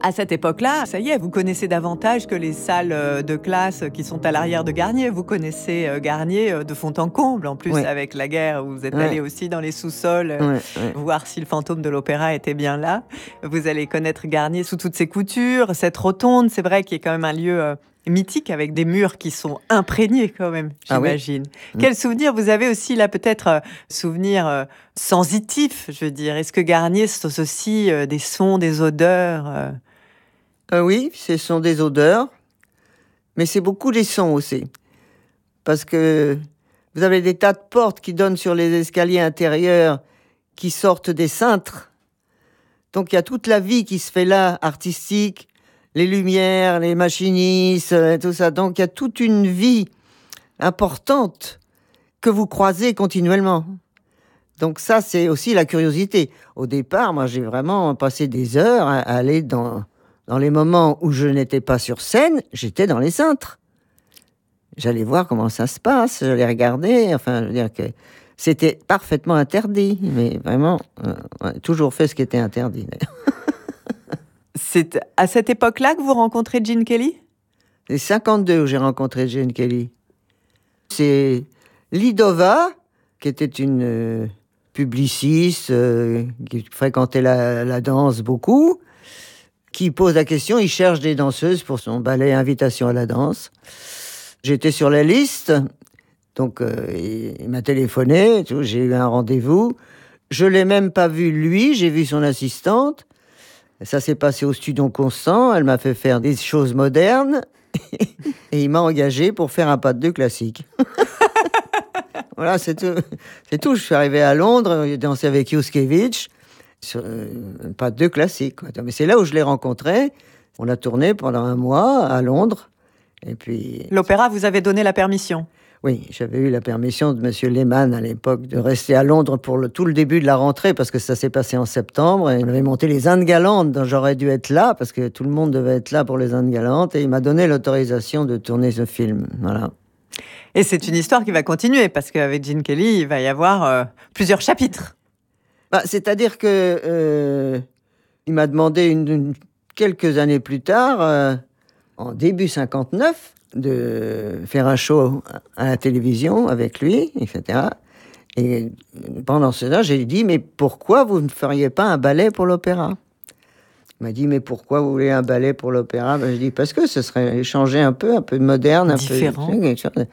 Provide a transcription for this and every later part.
À cette époque-là, ça y est, vous connaissez davantage que les salles de classe qui sont à l'arrière de Garnier. Vous connaissez Garnier de fond en comble. En plus, Ouais. avec la guerre, vous êtes Ouais. allé aussi dans les sous-sols Ouais. voir si le fantôme de l'opéra était bien là. Vous allez connaître Garnier sous toutes ses coutures. Cette rotonde, c'est vrai, qui est quand même un lieu mythique avec des murs qui sont imprégnés quand même, j'imagine. Ah oui. Quel souvenir vous avez aussi là, peut-être souvenir sensitif, je veux dire. Est-ce que Garnier, c'est aussi des sons, des odeurs Oui, ce sont des odeurs, mais c'est beaucoup des sons aussi. Parce que vous avez des tas de portes qui donnent sur les escaliers intérieurs qui sortent des cintres. Donc il y a toute la vie qui se fait là, artistique, les lumières, les machinistes, tout ça. Donc il y a toute une vie importante que vous croisez continuellement. Donc ça, c'est aussi la curiosité. Au départ, moi, j'ai vraiment passé des heures à aller dans les moments où je n'étais pas sur scène, j'étais dans les cintres. J'allais voir comment ça se passe, j'allais regarder, enfin, je veux dire que c'était parfaitement interdit, mais vraiment, toujours fait ce qui était interdit, d'ailleurs. C'est à cette époque-là que vous rencontrez Gene Kelly ? C'est 52 où j'ai rencontré Gene Kelly. C'est Lidova, qui était une publiciste, qui fréquentait la danse beaucoup, qui pose la question, il cherche des danseuses pour son ballet Invitation à la danse. J'étais sur la liste, donc il m'a téléphoné, tout, j'ai eu un rendez-vous. Je l'ai même pas vu lui, j'ai vu son assistante. Ça s'est passé au Studio Constant, elle m'a fait faire des choses modernes et il m'a engagé pour faire un pas de deux classique. Voilà, c'est tout. C'est tout. Je suis arrivé à Londres, j'ai dansé avec Yuskevich. Sur pas deux classiques, quoi. Mais c'est là où je l'ai rencontré. On a tourné pendant un mois à Londres. Et puis... L'opéra vous avait donné la permission ? Oui, j'avais eu la permission de Monsieur Lehmann à l'époque de rester à Londres pour tout le début de la rentrée, parce que ça s'est passé en septembre. Et on avait monté les Indes galantes, dont j'aurais dû être là, parce que tout le monde devait être là pour les Indes galantes. Et il m'a donné l'autorisation de tourner ce film. Voilà. Et c'est une histoire qui va continuer, parce qu'avec Gene Kelly, il va y avoir plusieurs chapitres. C'est-à-dire que il m'a demandé quelques années plus tard, en début 59, de faire un show à la télévision avec lui, etc. Et pendant cela, j'ai dit, mais pourquoi vous ne feriez pas un ballet pour l'opéra ? Il m'a dit, mais pourquoi vous voulez un ballet pour l'opéra ? Je dis, parce que ce serait changer un peu moderne, différent. Un peu... quelque chose.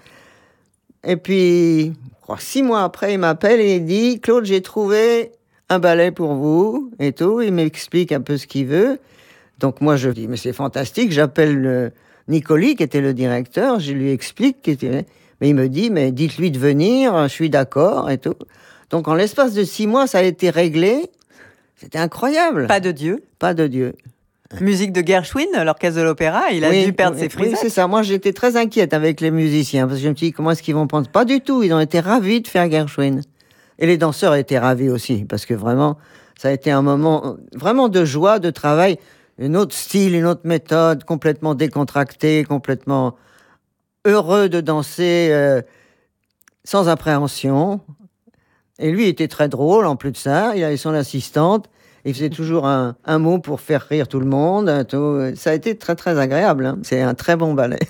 Et puis, 6 mois après, il m'appelle et il dit, Claude, j'ai trouvé un ballet pour vous et tout. Il m'explique un peu ce qu'il veut. Donc moi, je dis, mais c'est fantastique. J'appelle Nicoli, qui était le directeur. Je lui explique. Mais il me dit, mais dites-lui de venir. Je suis d'accord et tout. Donc en l'espace de 6 mois, ça a été réglé. C'était incroyable. Pas de Dieu. Pas de Dieu. Musique de Gershwin, l'orchestre de l'opéra. Il a dû perdre ses frisettes. Oui, c'est ça. Moi, j'étais très inquiète avec les musiciens. Parce que je me suis dit, comment est-ce qu'ils vont prendre ? Pas du tout. Ils ont été ravis de faire Gershwin. Et les danseurs étaient ravis aussi, parce que vraiment, ça a été un moment vraiment de joie, de travail, un autre style, une autre méthode, complètement décontracté, complètement heureux de danser sans appréhension. Et lui, il était très drôle, en plus de ça. Il avait son assistante. Il faisait toujours un mot pour faire rire tout le monde. Tout. Ça a été très, très agréable. Hein. C'est un très bon ballet.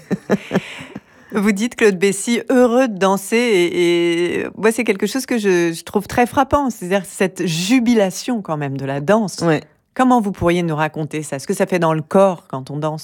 Vous dites, Claude Bessy, heureux de danser, et moi, c'est quelque chose que je trouve très frappant, c'est-à-dire cette jubilation quand même de la danse. Ouais. Comment vous pourriez nous raconter ça ? Est-ce que ça fait dans le corps quand on danse ?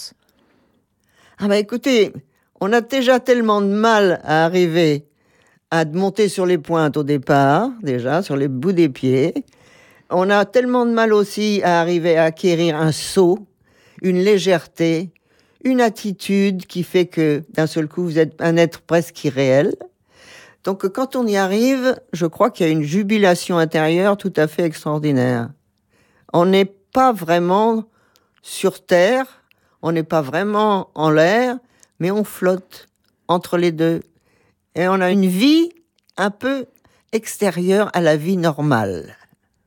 Écoutez, on a déjà tellement de mal à arriver à monter sur les pointes au départ, déjà, sur les bouts des pieds. On a tellement de mal aussi à arriver à acquérir un saut, une légèreté, une attitude qui fait que d'un seul coup, vous êtes un être presque irréel. Donc quand on y arrive, je crois qu'il y a une jubilation intérieure tout à fait extraordinaire. On n'est pas vraiment sur terre, on n'est pas vraiment en l'air, mais on flotte entre les deux. Et on a une vie un peu extérieure à la vie normale.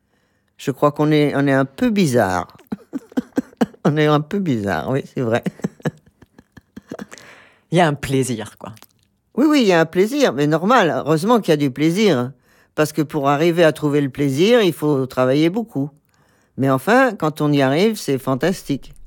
Je crois qu'on est un peu bizarre. On est un peu bizarre, oui, c'est vrai. Il y a un plaisir, quoi. Oui, il y a un plaisir, mais normal. Heureusement qu'il y a du plaisir. Parce que pour arriver à trouver le plaisir, il faut travailler beaucoup. Mais enfin, quand on y arrive, c'est fantastique.